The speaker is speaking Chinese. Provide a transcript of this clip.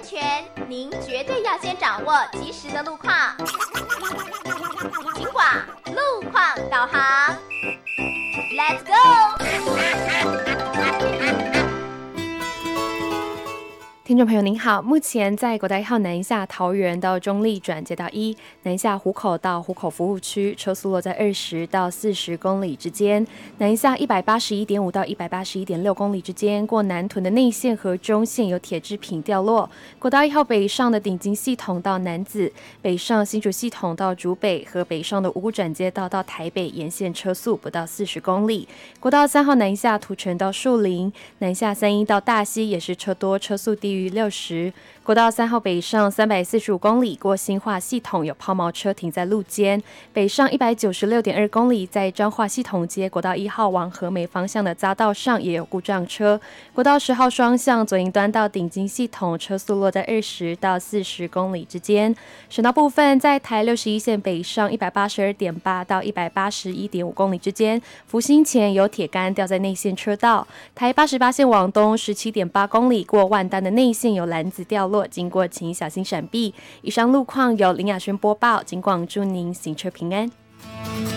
全，您绝对要先掌握及时的路况。警广路况导航 ，Let's go！ 听众朋友您好，目前在国道1号南下桃园到中立转接到1，南下湖口到湖口服务区，车速落在20到40公里之间；南下181.5到181.6公里之间。过南屯的内线和中线有铁制品掉落。国道1号北上的顶金系统到楠梓，北上新竹系统到竹北和北上的五股转接道到台北沿线车速不到40公里。国道3号南下土城到树林，南下3一到大溪也是车多，车速低于60。国道3号北上345公里，过新化系统有抛锚车停在路肩。北上196.2公里，在彰化系统街国道1号往和美方向的匝道上也有故障车。国道10号双向左营端到顶金系统，车速落在20到40公里之间。省道部分，在台61线北上182.8到181.5公里之间，福兴前有铁杆掉在内线车道。台88线往东17.8公里，过万丹的内线有篮子掉落，经过请小心闪避。以上路况由林雅轩播报，警广祝您行车平安。